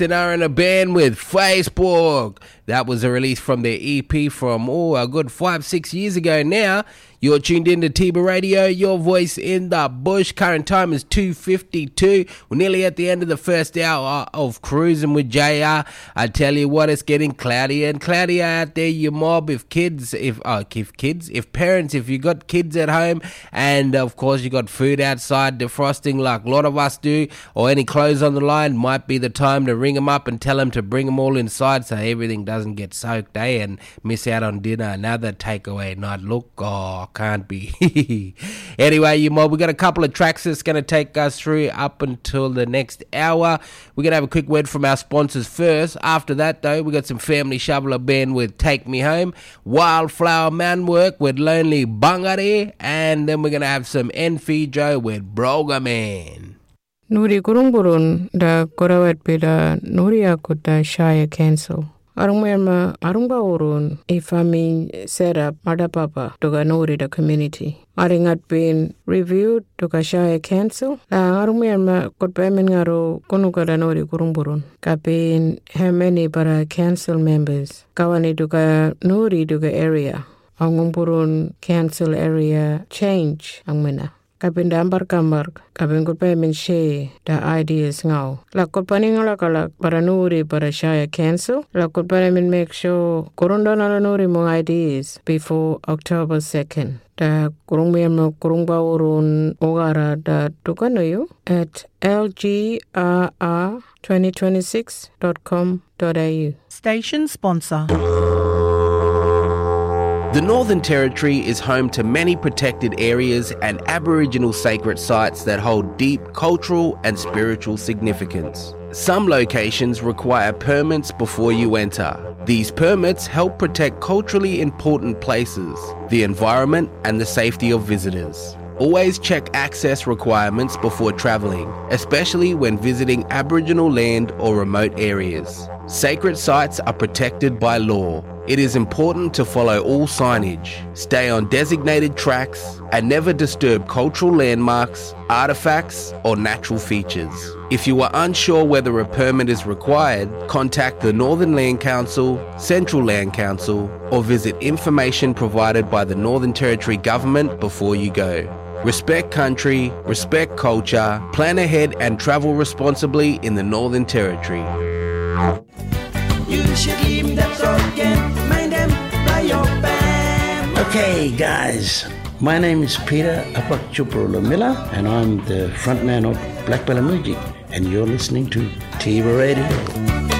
Justin R and a band with Facebook. That was a release from their EP from a good 5-6 years ago now. You're tuned in to Tiba Radio, your voice in the bush. Current time is 2:52. We're nearly at the end of the first hour of Cruising with JR. I tell you what, it's getting cloudier and cloudier out there, you mob. If parents, if you got kids at home, and of course you got food outside defrosting like a lot of us do, or any clothes on the line, might be the time to ring them up and tell them to bring them all inside so everything doesn't get soaked, and miss out on dinner. Another takeaway night. Look, can't be. Anyway, you mob, we got a couple of tracks that's going to take us through up until the next hour. We're going to have a quick word from our sponsors first. After that, though, we got some Family Shoveler Band with Take Me Home, Wildflower Man Work with Lonely Bangare, and then we're going to have some Enfi Joe with Broga Man. Nuri kurung-kurun da korawat pida nuri akuta shaya cancel. Arungmerma arungba urun ifami set up madapapa toga nuri da community. Aringat been reviewed toga shaya cancel. La arungmerma kotpemen ngaro kunuka da nuri kurung-kurun. Kapin many para cancel members. Kawani toga nuri toga area. Angungpurun cancel area change angmena. Kapin dambar kamar, kapin kutpemen share da ideas ngau. La kutpaning kalak para nuri para shaya cancel. La kutpemen make sure kurunda na nuri mong ideas before October 2nd. Da kurungmiyam kurungba urun ogara da tukanoyo at lgrr2026.com.au. Station sponsor. The Northern Territory is home to many protected areas and Aboriginal sacred sites that hold deep cultural and spiritual significance. Some locations require permits before you enter. These permits help protect culturally important places, the environment, and the safety of visitors. Always check access requirements before travelling, especially when visiting Aboriginal land or remote areas. Sacred sites are protected by law. It is important to follow all signage, stay on designated tracks, and never disturb cultural landmarks, artefacts, or natural features. If you are unsure whether a permit is required, contact the Northern Land Council, Central Land Council, or visit information provided by the Northern Territory Government before you go. Respect country, respect culture, plan ahead and travel responsibly in the Northern Territory. You should leave that broken, mind them by your band. Okay, guys, my name is Peter Apak Chuprolomila, and I'm the frontman of Black Bella Music, and you're listening to Tiba Radio.